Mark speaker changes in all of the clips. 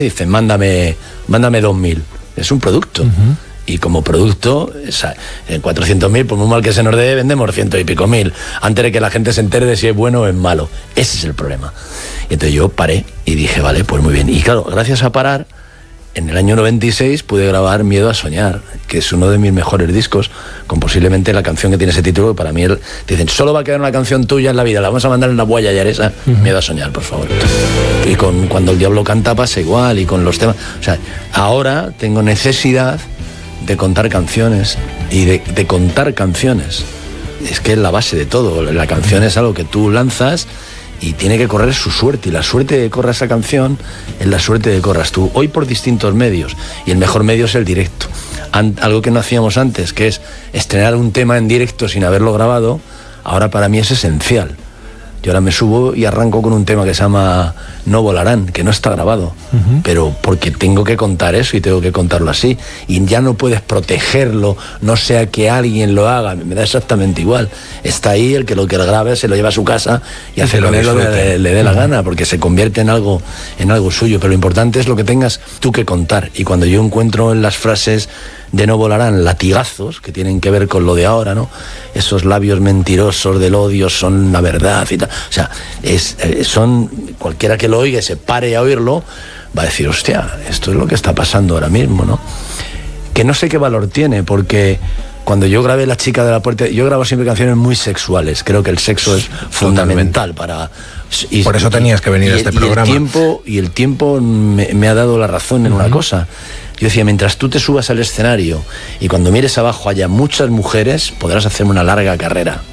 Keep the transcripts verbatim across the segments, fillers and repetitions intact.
Speaker 1: dice, mándame, mándame dos mil. Es un producto. Uh-huh. Y como producto, en cuatrocientos mil, por muy mal que se nos dé, vendemos ciento y pico mil, antes de que la gente se entere de si es bueno o es malo. Ese es el problema. Y entonces yo paré y dije, vale, pues muy bien. Y claro, gracias a parar, en el año noventa y seis pude grabar Miedo a soñar, que es uno de mis mejores discos, con posiblemente la canción que tiene ese título, que para mí, dicen, solo va a quedar una canción tuya en la vida, la vamos a mandar en la huella yaresa, uh-huh. Miedo a soñar, por favor. Y con Cuando el diablo canta pasa igual, y con los temas. O sea, ahora tengo necesidad de contar canciones, y de, de contar canciones. Es que es la base de todo. La canción es algo que tú lanzas y tiene que correr su suerte, y la suerte de que corra esa canción es la suerte de que corras tú, hoy por distintos medios, y el mejor medio es el directo. An- algo que no hacíamos antes, que es estrenar un tema en directo sin haberlo grabado, ahora para mí es esencial. Yo ahora me subo y arranco con un tema que se llama No volarán, que no está grabado, uh-huh. pero porque tengo que contar eso y tengo que contarlo así, y ya no puedes protegerlo, no sea que alguien lo haga, me da exactamente igual. Está ahí, el que lo que lo grabe se lo lleva a su casa y, y hace con él lo que le, le dé la uh-huh. gana, porque se convierte en algo, en algo suyo, pero lo importante es lo que tengas tú que contar. Y cuando yo encuentro en las frases de No volarán latigazos que tienen que ver con lo de ahora, ¿no? Esos labios mentirosos del odio son la verdad y tal. O sea, es, eh, son, cualquiera que lo oiga y se pare a oírlo, va a decir, hostia, esto es lo que está pasando ahora mismo, ¿no? Que no sé qué valor tiene, porque cuando yo grabé La chica de la puerta, yo grabo siempre canciones muy sexuales. Creo que el sexo es fundamental para... Y,
Speaker 2: por eso tenías que venir
Speaker 1: y,
Speaker 2: a este
Speaker 1: y
Speaker 2: programa.
Speaker 1: El tiempo, y el tiempo me, me ha dado la razón en uh-huh. una cosa. Yo decía, mientras tú te subas al escenario y cuando mires abajo haya muchas mujeres, podrás hacer una larga carrera.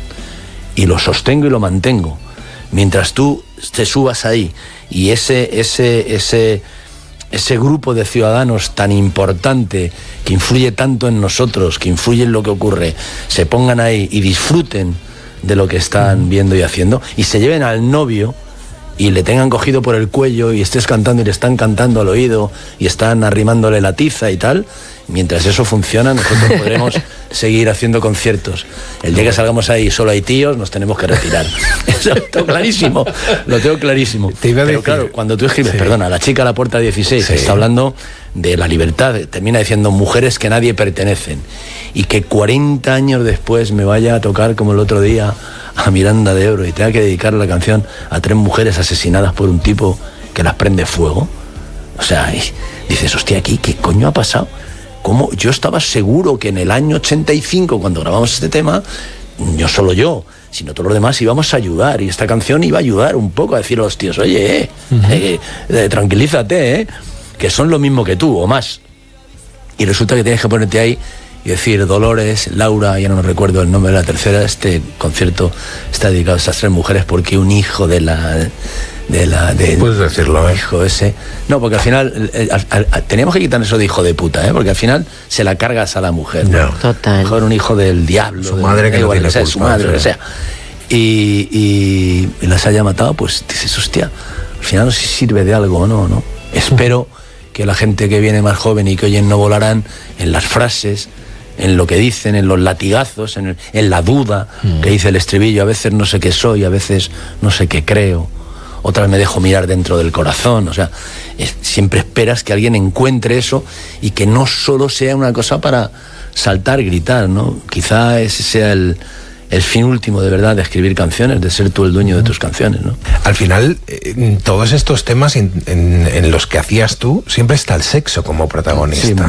Speaker 1: Y lo sostengo y lo mantengo. Mientras tú te subas ahí y ese, ese, ese, ese grupo de ciudadanos tan importante, que influye tanto en nosotros, que influye en lo que ocurre, se pongan ahí y disfruten de lo que están viendo y haciendo, y se lleven al novio y le tengan cogido por el cuello y estés cantando y le están cantando al oído y están arrimándole la tiza y tal, mientras eso funciona nosotros podremos seguir haciendo conciertos. El día que salgamos ahí solo hay tíos, nos tenemos que retirar. Eso lo tengo clarísimo, lo tengo clarísimo.
Speaker 2: Te iba a
Speaker 1: Pero
Speaker 2: decir,
Speaker 1: claro, cuando tú escribes, sí. perdona, La chica a la puerta dieciséis, sí. está hablando de la libertad, termina diciendo mujeres que nadie pertenecen, y que cuarenta años después me vaya a tocar como el otro día a Miranda de Ebro y tenga que dedicar la canción a tres mujeres asesinadas por un tipo que las prende fuego. O sea, dices, hostia, aquí, ¿qué coño ha pasado? ¿Cómo? Yo estaba seguro que en el año ochenta y cinco, cuando grabamos este tema, no solo yo, sino todos los demás íbamos a ayudar, y esta canción iba a ayudar un poco a decir a los tíos, oye, eh, uh-huh. eh, eh, tranquilízate, eh, que son lo mismo que tú, o más. Y resulta que tienes que ponerte ahí y decir, Dolores, Laura, ya no me recuerdo el nombre de la tercera, este concierto está dedicado a esas tres mujeres porque un hijo de la... de la de,
Speaker 2: puedes decirlo, ¿eh?
Speaker 1: Hijo ese. No, porque al final eh, al, al, al, teníamos que quitar eso de hijo de puta, ¿eh? Porque al final se la cargas a la mujer, ¿no?
Speaker 3: Total.
Speaker 1: Mejor un hijo del diablo,
Speaker 2: su madre, que no tiene culpa,
Speaker 1: su madre, o que sea. Y, y, y las haya matado, pues dices, hostia, al final no sé si sirve de algo o no, ¿no? Espero que la gente que viene más joven y que oyen No volarán, en las frases, en lo que dicen, en los latigazos, en, el, en la duda, mm. que dice el estribillo, a veces no sé qué soy, a veces no sé qué creo, otras me dejo mirar dentro del corazón. O sea, es, siempre esperas que alguien encuentre eso y que no solo sea una cosa para saltar, gritar, ¿no? Quizá ese sea el, el fin último de verdad de escribir canciones, de ser tú el dueño de tus canciones, ¿no?
Speaker 2: Al final, en todos estos temas en, en, en los que hacías tú, siempre está el sexo como protagonista.
Speaker 1: Sí,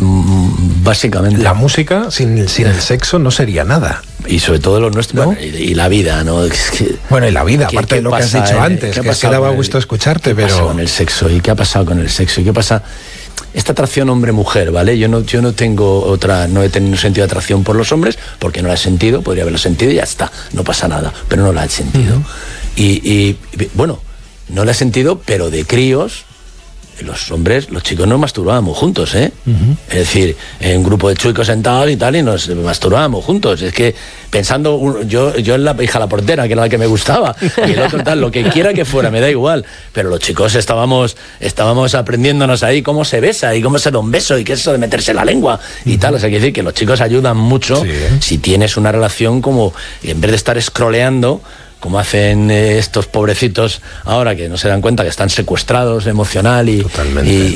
Speaker 1: m- básicamente.
Speaker 2: La música sin, sin el sexo no sería nada.
Speaker 1: Y sobre todo los nuestros, ¿no? Bueno, y, y la vida, ¿no? Es que,
Speaker 2: bueno, y la vida, aparte de lo que has dicho antes, que se daba gusto escucharte, pero...
Speaker 1: ¿Qué pasa con el sexo? ¿Y qué ha pasado con el sexo? ¿Y qué pasa? Esta atracción hombre-mujer, ¿vale? Yo no, yo no tengo otra, no he tenido sentido de atracción por los hombres, porque no la he sentido, podría haberla sentido y ya está, no pasa nada, pero no la he sentido. Uh-huh. Y, y, bueno, no la he sentido, pero de críos, los hombres, los chicos nos masturbábamos juntos, ¿eh? Uh-huh. Es decir, en un grupo de chicos sentados y tal, y nos masturbábamos juntos. Es que pensando, yo, yo en la hija la portera, que era la que me gustaba, y el otro tal, lo que quiera que fuera, me da igual. Pero los chicos estábamos, estábamos aprendiéndonos ahí cómo se besa y cómo se da un beso y qué es eso de meterse la lengua y uh-huh. tal. O sea, quiere decir que los chicos ayudan mucho, sí, ¿eh? Si tienes una relación como, en vez de estar scrolleando, como hacen eh, estos pobrecitos ahora, que no se dan cuenta que están secuestrados emocional y, y,